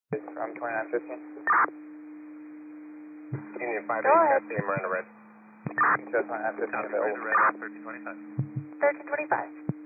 I'm 2915. Union 5 Go ahead. Cascade Miranda Red. Just 2915 available. Red 1325. 1325.